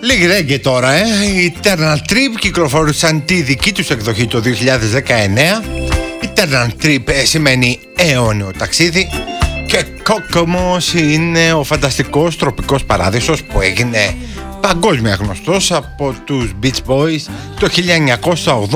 Λίγη ρέγγε τώρα, Η Eternal Trip κυκλοφόρησαν τη δική τους εκδοχή το 2019. Eternal Trip σημαίνει αιώνιο ταξίδι. Και Kokomos είναι ο φανταστικός τροπικός παράδεισος που έγινε παγκόσμια γνωστός από τους Beach Boys το 1980.